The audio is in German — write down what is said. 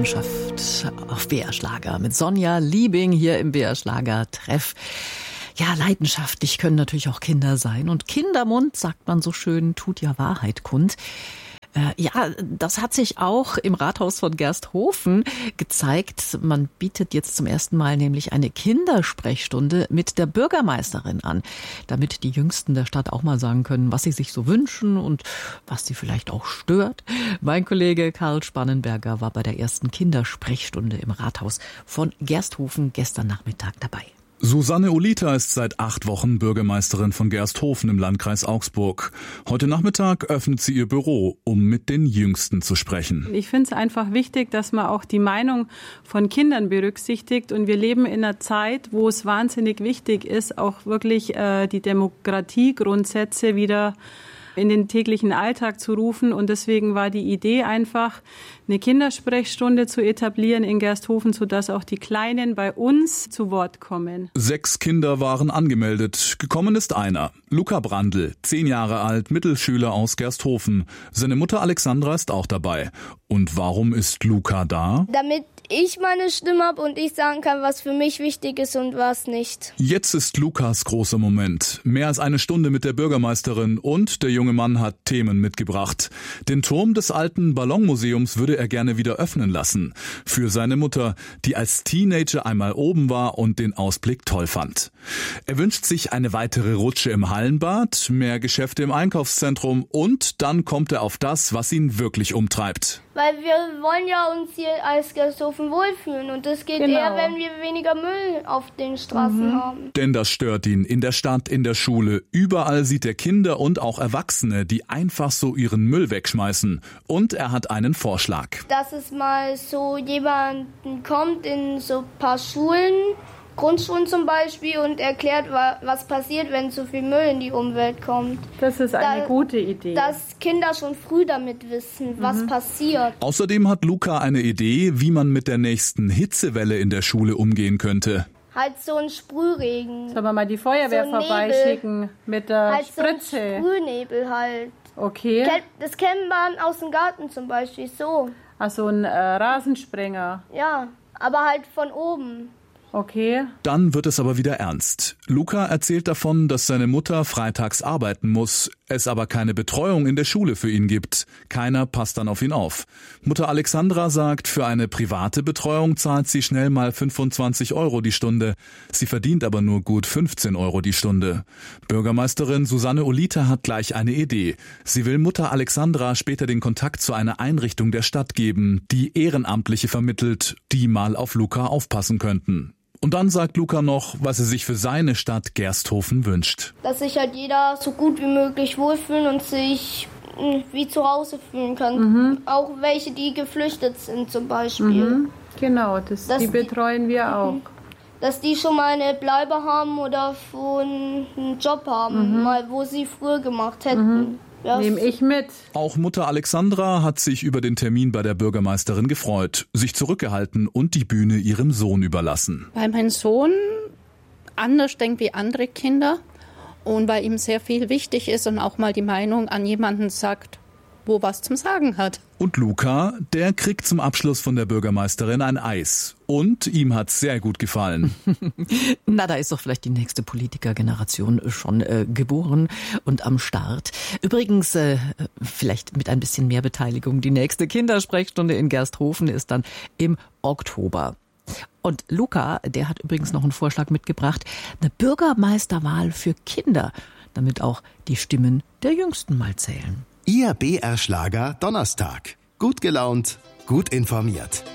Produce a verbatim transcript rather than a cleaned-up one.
Leidenschaft auf B R Schlager mit Sonja Liebing hier im B R Schlager Treff. Ja, leidenschaftlich können natürlich auch Kinder sein. Und Kindermund, sagt man so schön, tut ja Wahrheit kund. Äh, ja, das hat sich auch im Rathaus von Gersthofen gezeigt. Man bietet jetzt zum ersten Mal nämlich eine Kindersprechstunde mit der Bürgermeisterin an, damit die Jüngsten der Stadt auch mal sagen können, was sie sich so wünschen und was sie vielleicht auch stört. Mein Kollege Karl Spannenberger war bei der ersten Kindersprechstunde im Rathaus von Gersthofen gestern Nachmittag dabei. Susanne Olita ist seit acht Wochen Bürgermeisterin von Gersthofen im Landkreis Augsburg. Heute Nachmittag öffnet sie ihr Büro, um mit den Jüngsten zu sprechen. Ich finde es einfach wichtig, dass man auch die Meinung von Kindern berücksichtigt. Und wir leben in einer Zeit, wo es wahnsinnig wichtig ist, auch wirklich äh, die Demokratiegrundsätze wieder in den täglichen Alltag zu rufen. Und deswegen war die Idee einfach, eine Kindersprechstunde zu etablieren in Gersthofen, sodass auch die Kleinen bei uns zu Wort kommen. Sechs Kinder waren angemeldet. Gekommen ist einer. Luca Brandl, zehn Jahre alt, Mittelschüler aus Gersthofen. Seine Mutter Alexandra ist auch dabei. Und warum ist Luca da? Damit ich meine Stimme habe und ich sagen kann, was für mich wichtig ist und was nicht. Jetzt ist Lukas großer Moment. Mehr als eine Stunde mit der Bürgermeisterin und der junge Mann hat Themen mitgebracht. Den Turm des alten Ballonmuseums würde er gerne wieder öffnen lassen. Für seine Mutter, die als Teenager einmal oben war und den Ausblick toll fand. Er wünscht sich eine weitere Rutsche im Hallenbad, mehr Geschäfte im Einkaufszentrum und dann kommt er auf das, was ihn wirklich umtreibt. Weil wir wollen ja uns hier als Gersthofen wohlfühlen und das geht Genau. eher, wenn wir weniger Müll auf den Straßen mhm. haben. Denn das stört ihn in der Stadt, in der Schule. Überall sieht er Kinder und auch Erwachsene, die einfach so ihren Müll wegschmeißen. Und er hat einen Vorschlag. Dass es mal so jemanden kommt in so ein paar Schulen, Grundschulen zum Beispiel, und erklärt, was passiert, wenn zu viel Müll in die Umwelt kommt. Das ist eine da, gute Idee. Dass Kinder schon früh damit wissen, was mhm. passiert. Außerdem hat Luca eine Idee, wie man mit der nächsten Hitzewelle in der Schule umgehen könnte. Halt so ein Sprühregen. Sollen wir mal die Feuerwehr so vorbeischicken mit der halt Spritze? So ein Sprühnebel halt. Okay. Das kennt man aus dem Garten zum Beispiel so. Ach, so ein äh, Rasensprenger. Ja, aber halt von oben. Okay. Dann wird es aber wieder ernst. Luca erzählt davon, dass seine Mutter freitags arbeiten muss, es aber keine Betreuung in der Schule für ihn gibt. Keiner passt dann auf ihn auf. Mutter Alexandra sagt, für eine private Betreuung zahlt sie schnell mal fünfundzwanzig Euro die Stunde. Sie verdient aber nur gut fünfzehn Euro die Stunde. Bürgermeisterin Susanne Olita hat gleich eine Idee. Sie will Mutter Alexandra später den Kontakt zu einer Einrichtung der Stadt geben, die Ehrenamtliche vermittelt, die mal auf Luca aufpassen könnten. Und dann sagt Luca noch, was er sich für seine Stadt Gersthofen wünscht. Dass sich halt jeder so gut wie möglich wohlfühlen und sich wie zu Hause fühlen kann. Mhm. Auch welche, die geflüchtet sind zum Beispiel. Mhm. Genau, das, die betreuen wir die, auch. Dass die schon mal eine Bleibe haben oder einen Job haben, mhm. mal wo sie früher gemacht hätten. Mhm. Nehme ich mit. Auch Mutter Alexandra hat sich über den Termin bei der Bürgermeisterin gefreut, sich zurückgehalten und die Bühne ihrem Sohn überlassen. Weil mein Sohn anders denkt wie andere Kinder und weil ihm sehr viel wichtig ist und auch mal die Meinung an jemanden sagt, wo was zum Sagen hat. Und Luca, der kriegt zum Abschluss von der Bürgermeisterin ein Eis. Und ihm hat's sehr gut gefallen. Na, da ist doch vielleicht die nächste Politikergeneration schon äh, geboren und am Start. Übrigens, äh, vielleicht mit ein bisschen mehr Beteiligung, die nächste Kindersprechstunde in Gersthofen ist dann im Oktober. Und Luca, der hat übrigens noch einen Vorschlag mitgebracht, eine Bürgermeisterwahl für Kinder, damit auch die Stimmen der Jüngsten mal zählen. Ihr B R Schlager Donnerstag. Gut gelaunt, gut informiert.